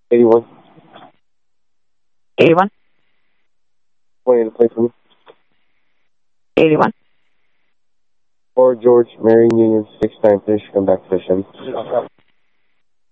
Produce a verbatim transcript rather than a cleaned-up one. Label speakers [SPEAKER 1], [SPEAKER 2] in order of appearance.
[SPEAKER 1] eighty-one.
[SPEAKER 2] eighty-one.
[SPEAKER 1] twenty to play for me.
[SPEAKER 2] eighty-one.
[SPEAKER 1] Or George, Marion Union, six nine three, come back to the